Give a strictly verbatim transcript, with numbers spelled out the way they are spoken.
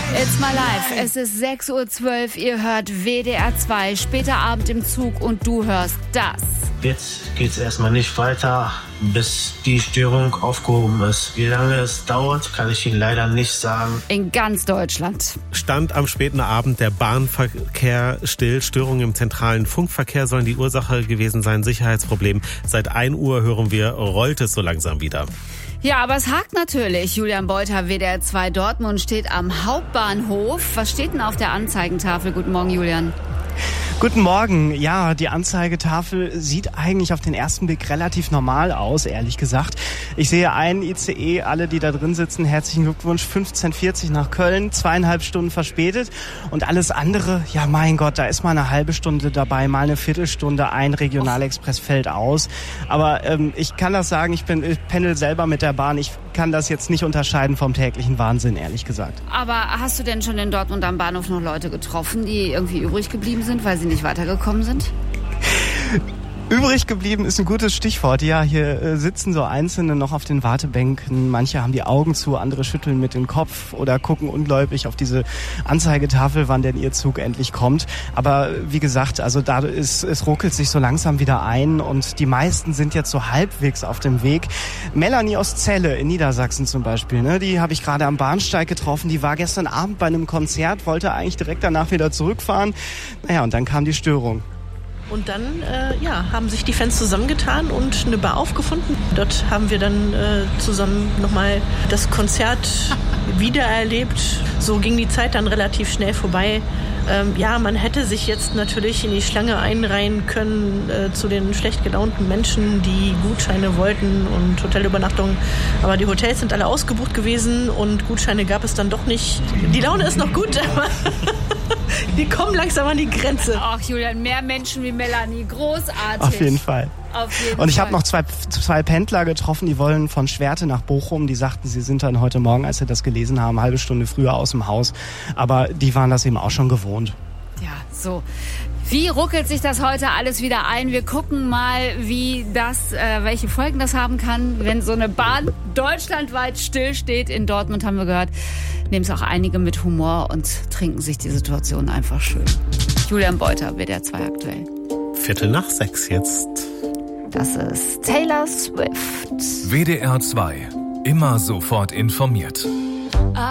It's my life. Es ist sechs Uhr zwölf. Ihr hört W D R zwei. Später Abend im Zug und du hörst das. Jetzt geht's erstmal nicht weiter, bis die Störung aufgehoben ist. Wie lange es dauert, kann ich Ihnen leider nicht sagen. In ganz Deutschland. Stand am späten Abend der Bahnverkehr still. Störungen im zentralen Funkverkehr sollen die Ursache gewesen sein. Sicherheitsproblem. Seit ein Uhr hören wir, rollt es so langsam wieder. Ja, aber es hakt natürlich. Julian Beuter, W D R zwei Dortmund, steht am Hauptbahnhof. Was steht denn auf der Anzeigentafel? Guten Morgen, Julian. Guten Morgen. Ja, die Anzeigetafel sieht eigentlich auf den ersten Blick relativ normal aus, ehrlich gesagt. Ich sehe einen I C E, alle, die da drin sitzen, herzlichen Glückwunsch, fünfzehn Uhr vierzig nach Köln, zweieinhalb Stunden verspätet. Und alles andere, ja mein Gott, da ist mal eine halbe Stunde dabei, mal eine Viertelstunde, ein Regionalexpress fällt aus. Aber ähm, ich kann das sagen, ich bin ich pendel selber mit der Bahn, ich kann das jetzt nicht unterscheiden vom täglichen Wahnsinn, ehrlich gesagt. Aber hast du denn schon in Dortmund am Bahnhof noch Leute getroffen, die irgendwie übrig geblieben sind, weil sie nicht weitergekommen sind? Übrig geblieben ist ein gutes Stichwort. Ja, hier äh, sitzen so Einzelne noch auf den Wartebänken. Manche haben die Augen zu, andere schütteln mit dem Kopf oder gucken ungläubig auf diese Anzeigetafel, wann denn ihr Zug endlich kommt. Aber wie gesagt, also da ist, es ruckelt sich so langsam wieder ein und die meisten sind jetzt so halbwegs auf dem Weg. Melanie aus Celle in Niedersachsen zum Beispiel, ne, die habe ich gerade am Bahnsteig getroffen. Die war gestern Abend bei einem Konzert, wollte eigentlich direkt danach wieder zurückfahren. Naja, und dann kam die Störung. Und dann äh, ja, haben sich die Fans zusammengetan und eine Bar aufgefunden. Dort haben wir dann äh, zusammen nochmal das Konzert wiedererlebt. So ging die Zeit dann relativ schnell vorbei. Ähm, ja, man hätte sich jetzt natürlich in die Schlange einreihen können äh, zu den schlecht gelaunten Menschen, die Gutscheine wollten und Hotelübernachtungen. Aber die Hotels sind alle ausgebucht gewesen und Gutscheine gab es dann doch nicht. Die Laune ist noch gut, aber die kommen langsam an die Grenze. Ach Julian, mehr Menschen wie Melanie, großartig. Auf jeden Fall. Auf jeden und ich Fall. habe noch zwei, zwei Pendler getroffen, die wollen von Schwerte nach Bochum. Die sagten, sie sind dann heute Morgen, als sie das gelesen haben, eine halbe Stunde früher aus dem Haus. Aber die waren das eben auch schon gewohnt. Ja, so. Wie ruckelt sich das heute alles wieder ein? Wir gucken mal, wie das, äh, welche Folgen das haben kann, wenn so eine Bahn deutschlandweit stillsteht. In Dortmund haben wir gehört, nehmen es auch einige mit Humor und trinken sich die Situation einfach schön. Julian Beuter, W D R zwei aktuell. Viertel nach sechs jetzt. Das ist Taylor Swift. W D R zwei. Immer sofort informiert.